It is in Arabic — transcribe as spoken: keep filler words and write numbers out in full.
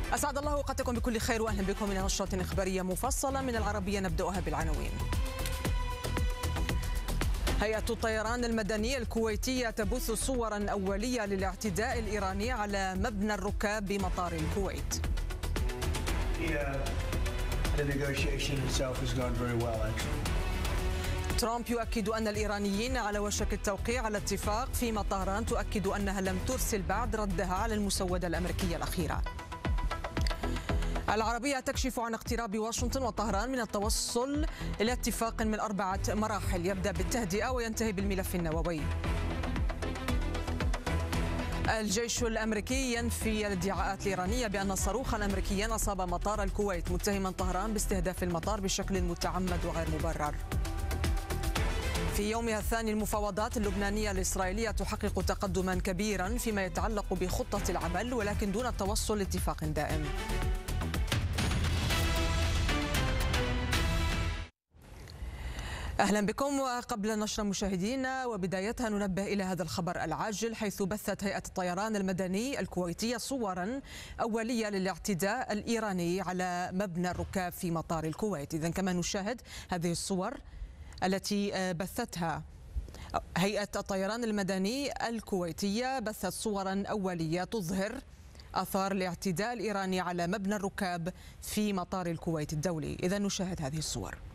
أسعد الله أوقاتكم بكل خير وأهلا بكم إلى نشرة إخبارية مفصلة من العربية، نبدأها بالعناوين. هيئة الطيران المدني الكويتية تبث صورا أولية للاعتداء الإيراني على مبنى الركاب بمطار الكويت. ترامب يؤكد أن الإيرانيين على وشك التوقيع على اتفاق، فيما طهران تؤكد أنها لم ترسل بعد ردها على المسودة الأمريكية الأخيرة. العربية تكشف عن اقتراب واشنطن وطهران من التوصل إلى اتفاق من أربعة مراحل يبدأ بالتهدئة وينتهي بالملف النووي. الجيش الأمريكي ينفي الادعاءات الإيرانية بأن صاروخا أمريكيا أصاب مطار الكويت، متهما طهران باستهداف المطار بشكل متعمد وغير مبرر. في يومها الثاني المفاوضات اللبنانية الإسرائيلية تحقق تقدما كبيرا فيما يتعلق بخطة العمل، ولكن دون التوصل لاتفاق دائم. أهلا بكم. وقبل نشر مشاهدينا وبدايتها ننبه إلى هذا الخبر العاجل، حيث بثت هيئة الطيران المدني الكويتية صورا أولية للاعتداء الإيراني على مبنى الركاب في مطار الكويت. إذن كما نشاهد هذه الصور التي بثتها هيئة الطيران المدني الكويتية، بثت صورا أولية تظهر آثار الاعتداء الإيراني على مبنى الركاب في مطار الكويت الدولي. إذن نشاهد هذه الصور.